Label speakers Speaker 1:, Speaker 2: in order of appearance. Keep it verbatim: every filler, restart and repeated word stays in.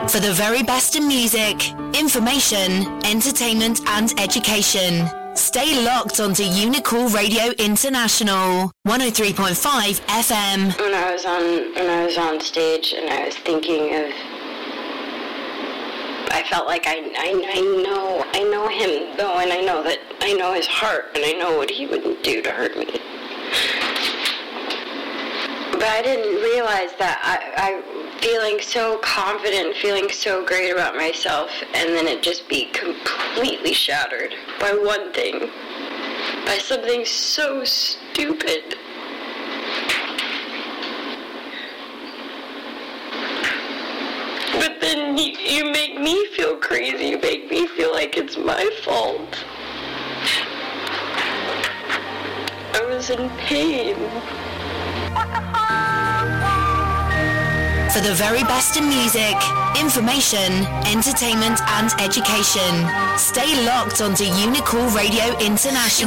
Speaker 1: For the very best in music, information, entertainment and education. Stay locked onto Unicool Radio International, one oh three point five F M.
Speaker 2: When I was on when I was on stage and I was thinking of, I felt like I, I, I know I know him though, and I know that I know his heart, and I know what he would do to hurt me. But I didn't realize that I, I feeling so confident, feeling so great about myself, and then it just be completely shattered by one thing, by something so stupid. But then you, you make me feel crazy, you make me feel like it's my fault. I was in pain.
Speaker 1: For the very best in music, information, entertainment and education. Stay locked onto Unicool Radio International.